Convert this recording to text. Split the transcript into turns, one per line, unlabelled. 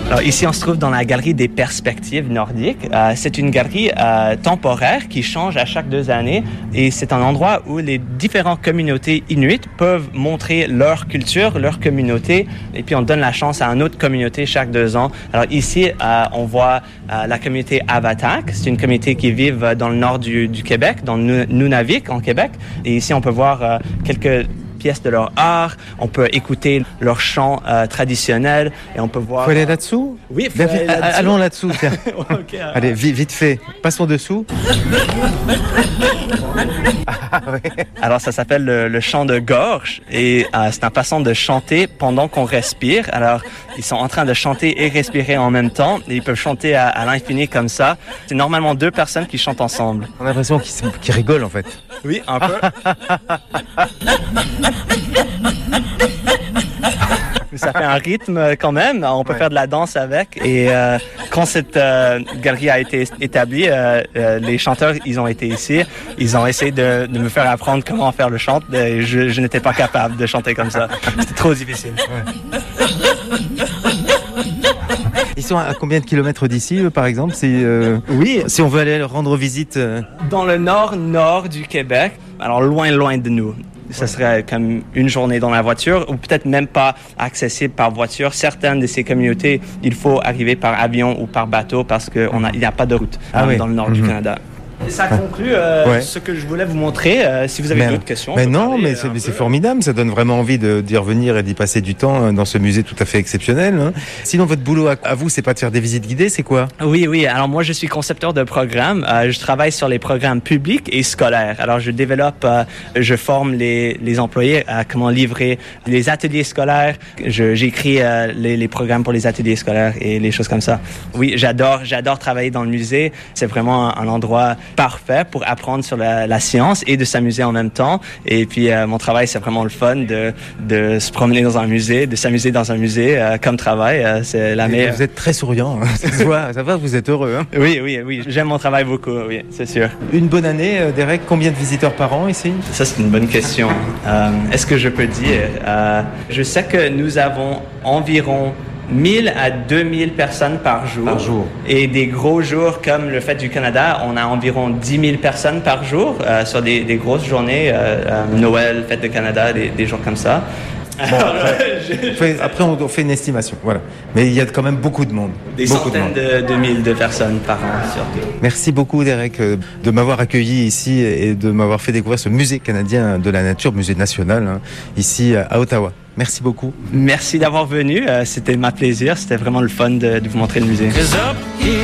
Alors ici, on se trouve dans la galerie des perspectives nordiques. C'est une galerie temporaire qui change à chaque 2 années et c'est un endroit où les différentes communautés inuites peuvent montrer leur culture, leur communauté et puis on donne la chance à une autre communauté chaque 2 ans. Alors ici, on voit la communauté Avatak. C'est une communauté qui vit dans le nord du Québec, dans Nunavik, en Québec. Et ici, on peut voir quelques pièces de leur art, on peut écouter leurs chants traditionnels et on peut voir...
Faut aller là-dessous?
Oui,
allons là-dessous.
Okay,
allez, vite fait, passons dessous.
Alors, ça s'appelle le chant de gorge et c'est une façon de chanter pendant qu'on respire. Alors, ils sont en train de chanter et respirer en même temps et ils peuvent chanter à l'infini comme ça. C'est normalement 2 personnes qui chantent ensemble.
On a l'impression qu'ils rigolent en fait.
Oui, un peu. Ça fait un rythme quand même, on peut faire de la danse avec. Et quand cette galerie a été établie, les chanteurs, ils ont été ici, ils ont essayé de me faire apprendre comment faire le chant. Et je n'étais pas capable de chanter comme ça, c'était trop difficile. Ouais.
Ils sont à combien de kilomètres d'ici, par exemple? Oui, si on veut aller rendre visite...
Dans le nord du Québec, alors loin de nous. Ça serait comme une journée dans la voiture ou peut-être même pas accessible par voiture. Certaines de ces communautés, il faut arriver par avion ou par bateau parce qu'il n'y a pas de route dans le nord du Canada. Et ça conclut ce que je voulais vous montrer. Si vous avez d'autres questions.
Mais non, mais c'est formidable. Ça donne vraiment envie d'y revenir et d'y passer du temps dans ce musée tout à fait exceptionnel. Hein. Sinon, votre boulot à vous, c'est pas de faire des visites guidées, c'est quoi?
Oui. Alors moi, je suis concepteur de programmes. Je travaille sur les programmes publics et scolaires. Alors je développe, je forme les employés à comment livrer les ateliers scolaires. J'écris les programmes pour les ateliers scolaires et les choses comme ça. Oui, j'adore travailler dans le musée. C'est vraiment un endroit parfait pour apprendre sur la science et de s'amuser en même temps. Et puis, mon travail, c'est vraiment le fun de se promener dans un musée, de s'amuser dans un musée comme travail. C'est la meilleure.
Vous êtes très souriant. Ça va, vous êtes heureux. Hein?
Oui. J'aime mon travail beaucoup, oui, c'est sûr.
Une bonne année, Derek, combien de visiteurs par an ici?
Ça, c'est une bonne question. Est-ce que je peux dire? Je sais que nous avons environ 1000 à 2000 personnes par jour. Et des gros jours comme le Fête du Canada, on a environ 10 000 personnes par jour sur des grosses journées, Noël, Fête du Canada, des jours comme ça.
Bon, après, on fait une estimation, voilà. Mais il y a quand même beaucoup de monde.
Des centaines de milliers de personnes par an, surtout.
Merci beaucoup, Derek, de m'avoir accueilli ici et de m'avoir fait découvrir ce musée canadien de la nature, musée national, hein, ici à Ottawa. Merci beaucoup.
Merci d'avoir venu. C'était ma plaisir. C'était vraiment le fun de vous montrer le musée.